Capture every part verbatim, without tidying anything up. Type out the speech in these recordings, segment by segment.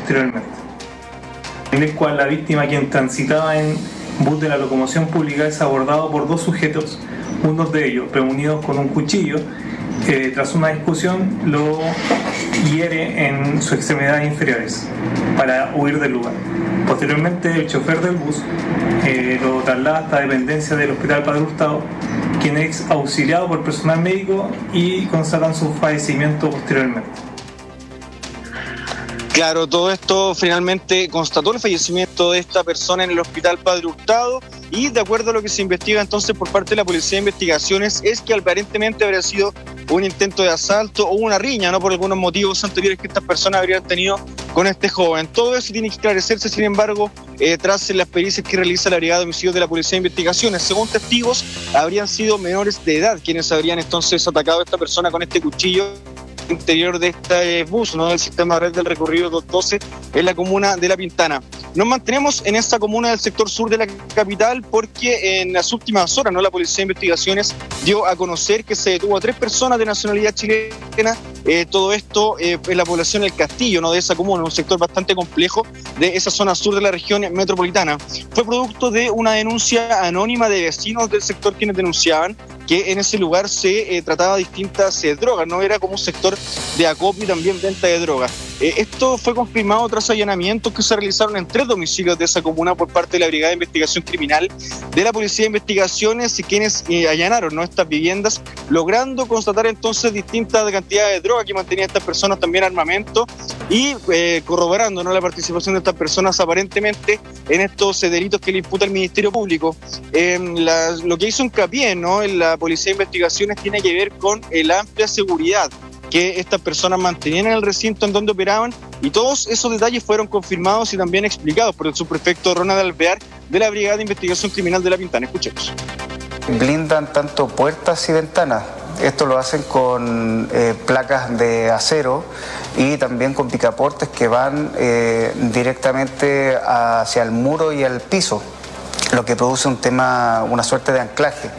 posteriormente. En el cual la víctima, quien transitaba en bus de la locomoción pública, es abordado por dos sujetos, uno de ellos reunidos con un cuchillo. Eh, tras una discusión lo hiere en sus extremidades inferiores para huir del lugar. Posteriormente el chofer del bus eh, lo traslada hasta dependencia del Hospital Padre Hurtado, quien es auxiliado por personal médico y constatan su fallecimiento posteriormente. Claro, todo esto finalmente constató el fallecimiento de esta persona en el Hospital Padre Hurtado y de acuerdo a lo que se investiga entonces por parte de la Policía de Investigaciones es que aparentemente habría sido un intento de asalto o una riña, ¿no? Por algunos motivos anteriores que estas personas habrían tenido con este joven. Todo eso tiene que esclarecerse, sin embargo, eh, tras las pericias que realiza la Brigada de Homicidios de la Policía de Investigaciones. Según testigos, habrían sido menores de edad quienes habrían entonces atacado a esta persona con este cuchillo interior de este bus, ¿no? Del sistema red del recorrido doscientos doce en la comuna de La Pintana. Nos mantenemos en esta comuna del sector sur de la capital porque en las últimas horas, ¿no? La Policía de Investigaciones dio a conocer que se detuvo a tres personas de nacionalidad chilena. Eh, todo esto eh, en la población del Castillo, ¿no? De esa comuna, un sector bastante complejo de esa zona sur de la región metropolitana. Fue producto de una denuncia anónima de vecinos del sector quienes denunciaban que en ese lugar se eh, trataba distintas eh, drogas, no era como un sector de acopio y también venta de drogas. Eh, esto fue confirmado tras allanamientos que se realizaron en tres domicilios de esa comuna por parte de la Brigada de Investigación Criminal de la Policía de Investigaciones y quienes eh, allanaron, ¿no? Estas viviendas, logrando constatar entonces distintas cantidades de drogas que mantenían estas personas, también armamento y eh, corroborando, ¿no? La participación de estas personas aparentemente en estos eh, delitos que le imputa el Ministerio Público. Eh, la, lo que hizo hincapié, ¿no? En la Policía de Investigaciones tiene que ver con eh, la amplia seguridad que estas personas mantenían en el recinto en donde operaban y todos esos detalles fueron confirmados y también explicados por el subprefecto Ronald Alvear de la Brigada de Investigación Criminal de La Pintana. Escuchemos. Blindan tanto puertas y ventanas. Esto lo hacen con eh, placas de acero y también con picaportes que van eh, directamente hacia el muro y al piso, lo que produce un tema, una suerte de anclaje.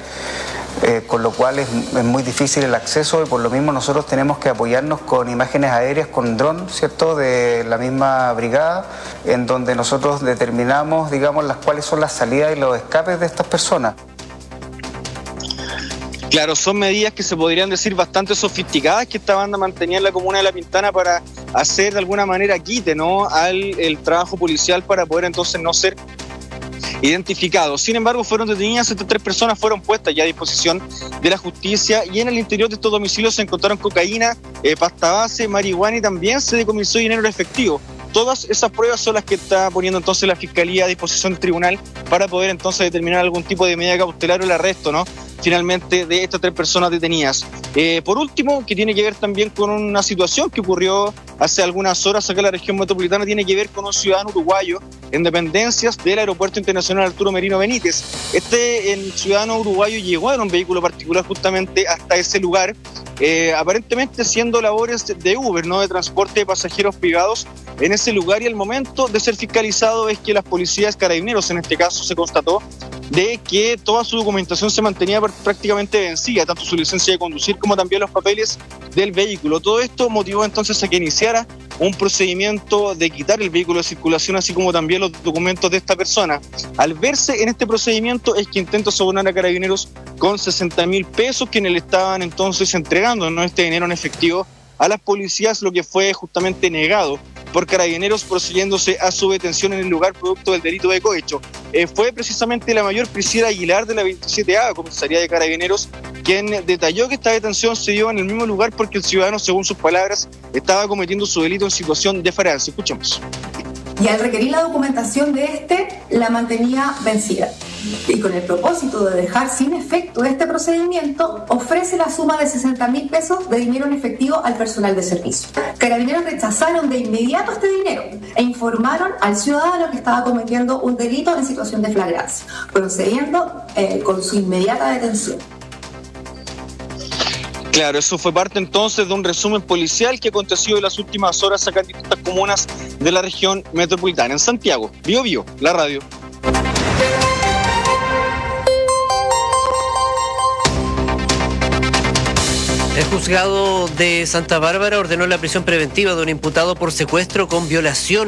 Eh, con lo cual es, es muy difícil el acceso y por lo mismo nosotros tenemos que apoyarnos con imágenes aéreas, con dron, ¿cierto?, de la misma brigada, en donde nosotros determinamos, digamos, las cuáles son las salidas y los escapes de estas personas. Claro, son medidas que se podrían decir bastante sofisticadas que esta banda mantenía en la comuna de La Pintana para hacer de alguna manera quite, ¿no?, al el trabajo policial para poder entonces no ser identificados. Sin embargo, fueron detenidas estas tres personas, fueron puestas ya a disposición de la justicia y en el interior de estos domicilios se encontraron cocaína, eh, pasta base, marihuana y también se decomisó dinero efectivo. Todas esas pruebas son las que está poniendo entonces la Fiscalía a disposición del tribunal para poder entonces determinar algún tipo de medida cautelar o el arresto, ¿no?, finalmente de estas tres personas detenidas. Eh, por último, que tiene que ver también con una situación que ocurrió hace algunas horas acá en la región metropolitana, tiene que ver con un ciudadano uruguayo en dependencias del Aeropuerto Internacional Arturo Merino Benítez. Este el ciudadano uruguayo llegó en un vehículo particular justamente hasta ese lugar, eh, aparentemente haciendo labores de Uber, no de transporte de pasajeros privados en ese lugar, y al momento de ser fiscalizado es que las policías carabineros, en este caso se constató de que toda su documentación se mantenía prácticamente vencida, tanto su licencia de conducir como también los papeles del vehículo. Todo esto motivó entonces a que iniciara un procedimiento de quitar el vehículo de circulación, así como también los documentos de esta persona. Al verse en este procedimiento es que intenta sobornar a carabineros con sesenta mil pesos, quienes le estaban entonces entregando, ¿no?, este dinero en efectivo a las policías, lo que fue justamente negado por carabineros, procediéndose a su detención en el lugar producto del delito de cohecho. Eh, fue precisamente la mayor Priscila Aguilar de la veintisiete A Comisaría de Carabineros quien detalló que esta detención se dio en el mismo lugar porque el ciudadano, según sus palabras, estaba cometiendo su delito en situación de flagrancia. Escuchemos. Y al requerir la documentación de este, la mantenía vencida. Y con el propósito de dejar sin efecto este procedimiento, ofrece la suma de sesenta mil pesos de dinero en efectivo al personal de servicio. Carabineros rechazaron de inmediato este dinero e informaron al ciudadano que estaba cometiendo un delito en situación de flagrancia, procediendo eh, con su inmediata detención. Claro, eso fue parte entonces de un resumen policial que aconteció en las últimas horas acá en distintas comunas de la región metropolitana. En Santiago, Bio Bio, la radio. El juzgado de Santa Bárbara ordenó la prisión preventiva de un imputado por secuestro con violación